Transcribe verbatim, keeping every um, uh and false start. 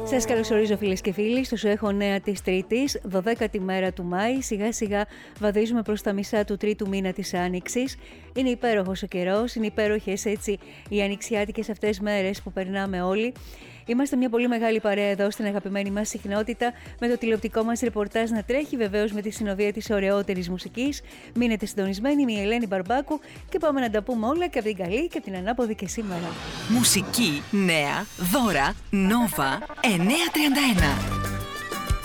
Σας καλωσορίζω φίλες και φίλοι στο Σου έχω νέα της Τρίτης, δωδέκατη μέρα του Μάη. Σιγά σιγά βαδίζουμε προς τα μισά του τρίτου μήνα της Άνοιξης. Είναι υπέροχος ο καιρός, είναι υπέροχες έτσι οι ανοιξιάτικες αυτές μέρες που περνάμε όλοι. Είμαστε μια πολύ μεγάλη παρέα εδώ στην αγαπημένη μας συχνότητα, με το τηλεοπτικό μας ρεπορτάζ να τρέχει, βεβαίως με τη συνοδεία της ωραιότερης μουσικής. Μείνετε συντονισμένοι με η Ελένη Μπαρμπάκου και πάμε να τα πούμε όλα και από την καλή και από την ανάποδη και σήμερα. Μουσική, νέα, δώρα, Νόβα εννιακόσια τριάντα ένα.